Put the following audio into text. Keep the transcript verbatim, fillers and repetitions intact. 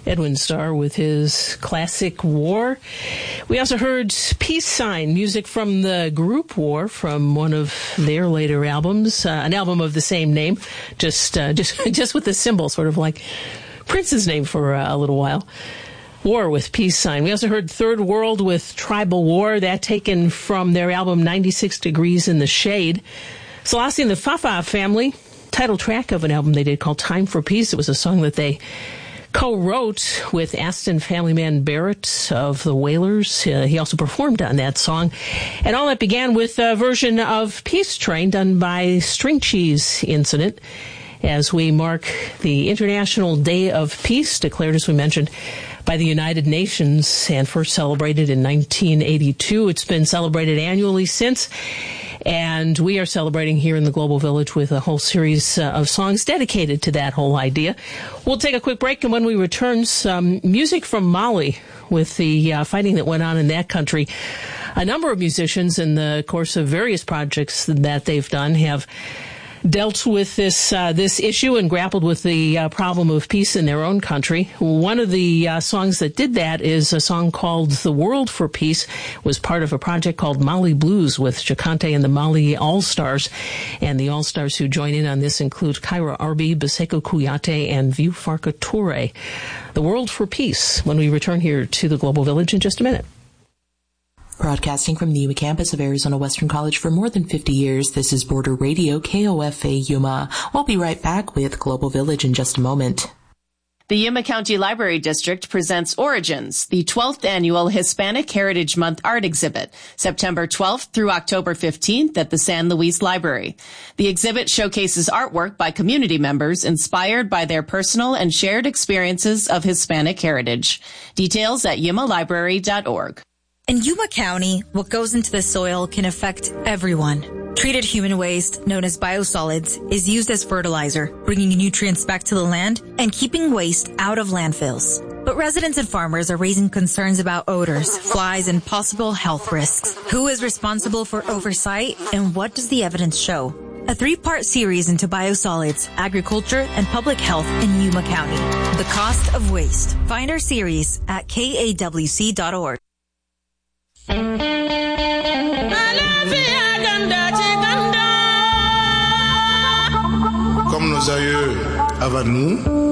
Edwin Starr with his classic War. We also heard Peace Sign, music from the group War, from one of their later albums, uh, an album of the same name, just uh, just just with the symbol, sort of like Prince's name for uh, a little while. War with Peace Sign. We also heard Third World with Tribal War, that taken from their album ninety-six Degrees in the Shade. Selassie and the Fafa Family, title track of an album they did called Time for Peace. It was a song that they co-wrote with Aston Family Man Barrett of the Wailers. Uh, he also performed on that song. And all that began with a version of Peace Train done by String Cheese Incident as we mark the International Day of Peace, declared, as we mentioned, by the United Nations and first celebrated in nineteen eighty-two. It's been celebrated annually since. And we are celebrating here in the Global Village with a whole series uh, of songs dedicated to that whole idea. We'll take a quick break, and when we return, some music from Mali with the uh, fighting that went on in that country. A number of musicians in the course of various projects that they've done have dealt with this uh, this issue and grappled with the uh, problem of peace in their own country. One of the uh, songs that did that is a song called The World for Peace. It was part of a project called Mali Blues with Jacante and the Mali All-Stars. And the All-Stars who join in on this include Kyra Arbi, Baseko Kouyaté, and Vieux Farka Touré. The World for Peace, when we return here to the Global Village in just a minute. Broadcasting from the Yuma campus of Arizona Western College for more than fifty years, this is Border Radio, K O F A Yuma. We'll be right back with Global Village in just a moment. The Yuma County Library District presents Origins, the twelfth annual Hispanic Heritage Month art exhibit, September twelfth through October fifteenth at the San Luis Library. The exhibit showcases artwork by community members inspired by their personal and shared experiences of Hispanic heritage. Details at yuma library dot org. In Yuma County, what goes into the soil can affect everyone. Treated human waste, known as biosolids, is used as fertilizer, bringing nutrients back to the land and keeping waste out of landfills. But residents and farmers are raising concerns about odors, flies, and possible health risks. Who is responsible for oversight, and what does the evidence show? A three-part series into biosolids, agriculture, and public health in Yuma County. The Cost of Waste. Find our series at K A W C dot org. Comme nos aïeux avant nous,